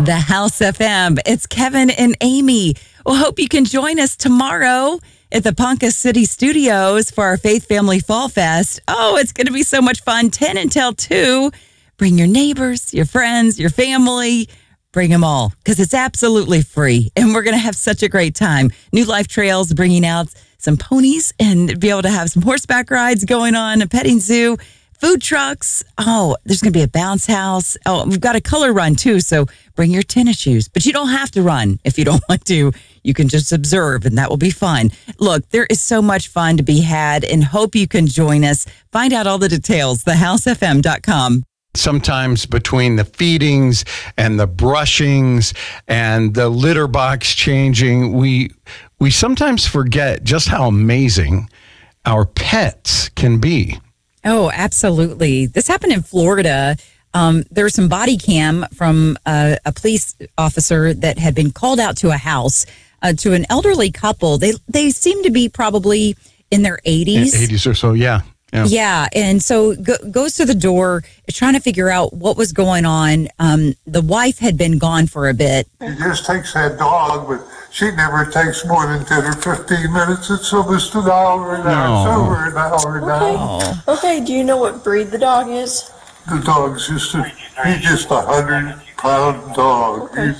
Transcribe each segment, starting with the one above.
The House FM. It's Kevin and Amy. Well, hope you can join us tomorrow at the Ponca City Studios for our Faith Family Fall Fest. Oh, it's going to be so much fun. 10 until 2. Bring your neighbors, your friends, your family. Bring them all because it's absolutely free. And we're going to have such a great time. New Life Trails bringing out some ponies and be able to have some horseback rides going on, a petting zoo. Food trucks. Oh, there's going to be a bounce house. Oh, we've got a color run too. So bring your tennis shoes, but you don't have to run if you don't want to. You can just observe and that will be fun. Look, there is so much fun to be had and hope you can join us. Find out all the details, thehousefm.com. Sometimes between the feedings and the brushings and the litter box changing, we sometimes forget just how amazing our pets can be. Oh, absolutely. This happened in Florida. There was some body cam from a police officer that had been called out to a house to an elderly couple. They seem to be probably in their 80s. 80s or so, yeah. Yeah, and so goes to the door, is trying to figure out what was going on. The wife had been gone for a bit. He just takes that dog, but she never takes more than 10 or 15 minutes. It's almost an hour now. It's over an hour now. Okay, do you know what breed the dog is? The dog's just he's just a 100-pound dog. Okay.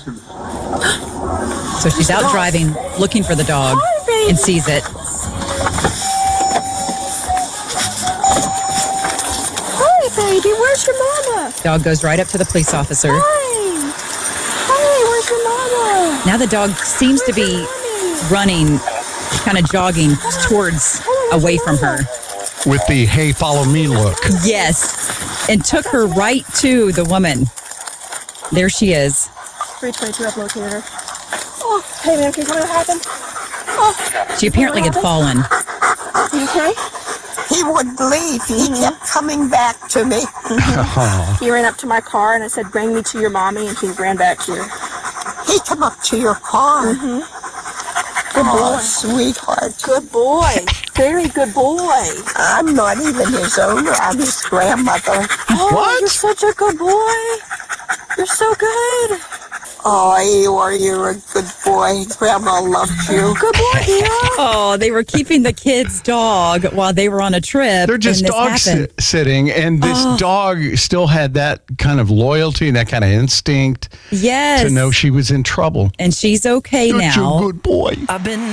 So she's out driving, looking for the dog, and sees it. Baby, where's your mama? Dog goes right up to the police officer. Hi, where's your mama? Now the dog seems to be running, kind of jogging towards, away from her. With the, hey, follow me look. Yes, and took her right to the woman. There she is. 322, I've located her. Oh, hey man, can you tell me what happened? Oh. She apparently had fallen. You okay? He wouldn't leave. He kept coming back to me. He ran up to my car and I said, bring me to your mommy, and she ran back here. He come up to your car. Good boy. Sweetheart. Good boy. Very good boy. I'm not even his owner. I'm his grandmother. Oh, What? You're such a good boy. You're so good. Oh, you're a good boy. Grandma loved you. Good boy, dear. Oh, they were keeping the kid's dog while they were on a trip. They're just and dog this happened. sitting, and this dog still had that kind of loyalty and that kind of instinct Yes. to know she was in trouble. And she's okay Such now. a good boy. I've been